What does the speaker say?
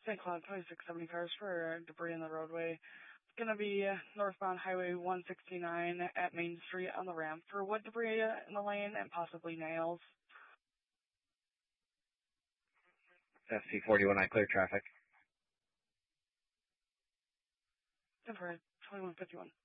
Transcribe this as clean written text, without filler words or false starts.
St. Cloud 2670 cars for debris in the roadway. It's going to be northbound Highway 169 at Main Street on the ramp for wood debris in the lane and possibly nails. SC41, I clear traffic. 10 for 2151.